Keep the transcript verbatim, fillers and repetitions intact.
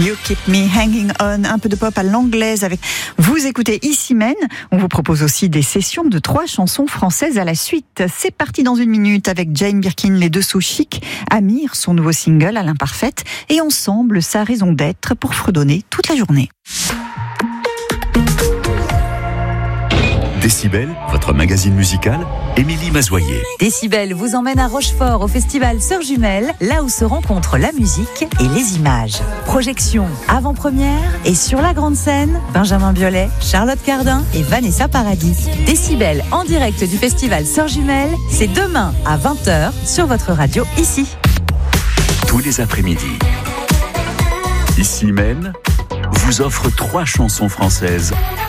You Keep Me Hanging On, un peu de pop à l'anglaise avec vous écoutez Ici Men. On vous propose aussi des sessions de trois chansons françaises à la suite. C'est parti dans une minute avec Jane Birkin, Les Dessous Chic, Amir, son nouveau single à l'imparfaite et ensemble sa raison d'être pour fredonner toute la journée. Décibel, votre magazine musical, Émilie Mazoyer. Décibel vous emmène à Rochefort au festival Sœurs Jumelles, là où se rencontrent la musique et les images. Projection avant-première et sur la grande scène, Benjamin Biolay, Charlotte Cardin et Vanessa Paradis. Décibel en direct du festival Sœurs Jumelles, c'est demain à vingt heures sur votre radio ici. Tous les après-midi, Ici Men vous offre trois chansons françaises